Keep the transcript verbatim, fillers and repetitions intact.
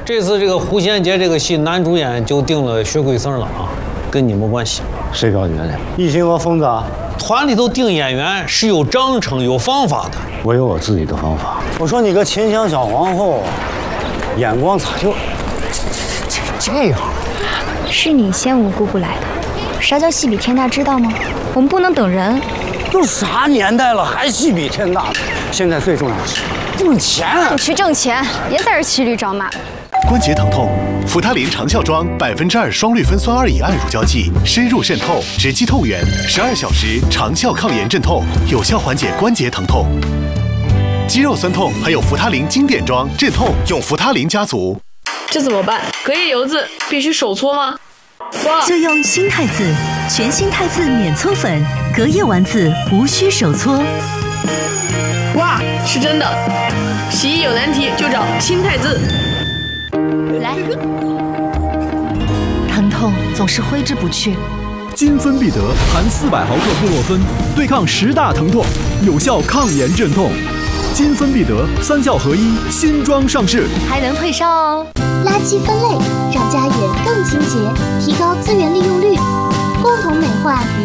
这次这个狐仙节这个戏男主演就定了薛贵生了啊，跟你没关系。 谁表决的？一心和疯子。 团里头定演员是有章程、有方法的。 我有我自己的方法。我说你个秦香小皇后，眼光咋就这这样？ 是你先无姑姑来的。啥叫戏比天大，知道吗？我们不能等人。 都啥年代了，还戏比天大？现在最重要的是挣钱。 你去挣钱，别在这骑驴找马。 关节疼痛，扶他林长效妆百分之二双氯芬酸二乙胺乳胶剂，深入渗透，直击痛源，十二小时长效抗炎镇痛，有效缓解关节疼痛。肌肉酸痛还有扶他林经典装镇痛，用扶他林家族。 这怎么办？隔夜油渍必须手搓吗？ 就用新太子，全新太子免搓粉，隔夜丸子无需手搓。 哇，是真的！洗衣有难题就找新太子。 来， 疼痛总是挥之不去。 金芬必得含四百毫克布洛芬，对抗十大疼痛，有效抗炎镇痛。金芬必得三效合一新装上市， 还能退烧哦。 垃圾分类让家园更清洁，提高资源利用率，共同美化